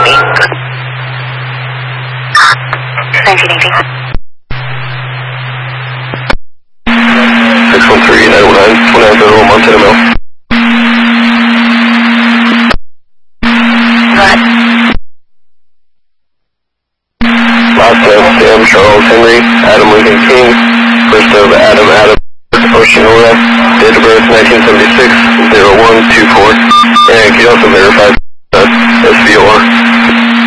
Navy. 1980. 613, 919, 29 Federal, Montana Mill. What? Last name, Sam Charles Henry, Adam Lincoln King, first of Adam, Ocean Aura, date of birth 1976, 0124, and can you also verify SVOR?